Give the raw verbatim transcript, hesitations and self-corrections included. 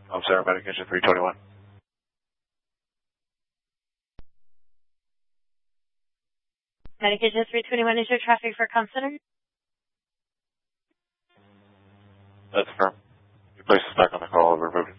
I'm sorry, medication three twenty-one. Medication three twenty-one is your traffic for Consider? That's firm. Your place is back on the call. Removed.